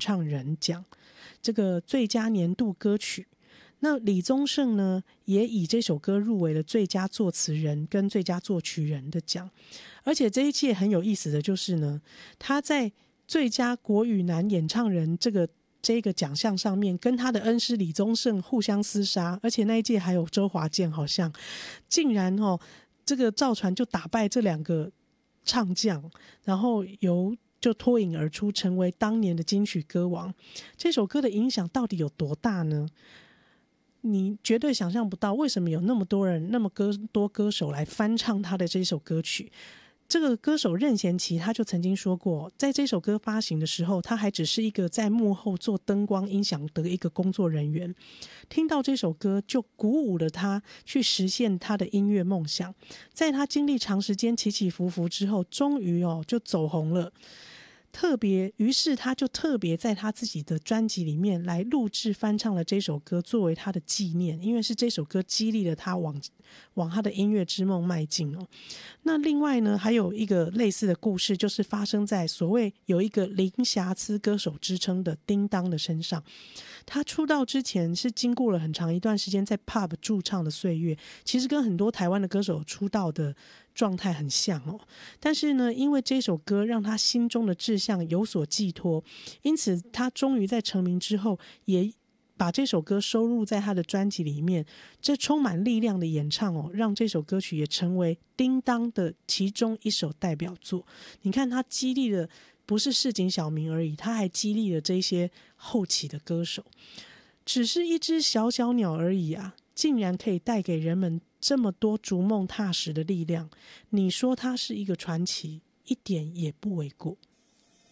唱人奖，这个最佳年度歌曲。那李宗盛呢，也以这首歌入围了最佳作词人跟最佳作曲人的奖。而且这一届很有意思的就是呢，他在最佳国语男演唱人这个奖项上面跟他的恩师李宗盛互相厮杀，而且那一届还有周华健，好像竟然这个赵传就打败这2个唱将，然后就脱颖而出，成为当年的金曲歌王。这首歌的影响到底有多大呢？你绝对想象不到，为什么有那么多人、那么多歌手来翻唱他的这首歌曲。这个歌手任贤齐他就曾经说过，在这首歌发行的时候，他还只是一个在幕后做灯光音响的一个工作人员，听到这首歌就鼓舞了他去实现他的音乐梦想。在他经历长时间起起伏伏之后，终于就走红了。于是他就特别在他自己的专辑里面来录制翻唱了这首歌，作为他的纪念，因为是这首歌激励了他往他的音乐之梦迈进那另外呢，还有一个类似的故事，就是发生在所谓有一个零瑕疵歌手之称的叮当的身上。他出道之前是经过了很长一段时间在 pub 驻唱的岁月，其实跟很多台湾的歌手出道的状态很像但是呢，因为这首歌让他心中的志向有所寄托，因此他终于在成名之后也把这首歌收录在他的专辑里面。这充满力量的演唱让这首歌曲也成为叮当的其中一首代表作。你看他激励了不是市井小民而已，他还激励了这些后起的歌手。只是一只小小鸟而已啊，竟然可以带给人们这么多逐梦踏实的力量。你说它是一个传奇，一点也不为过。